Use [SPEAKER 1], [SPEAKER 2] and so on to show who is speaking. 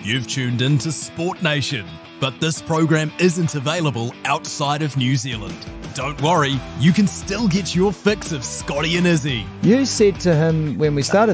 [SPEAKER 1] You've tuned in to Sport Nation, but this program isn't available outside of New Zealand. Don't worry, you can still get your fix of Scotty and Izzy.
[SPEAKER 2] You said to him when we started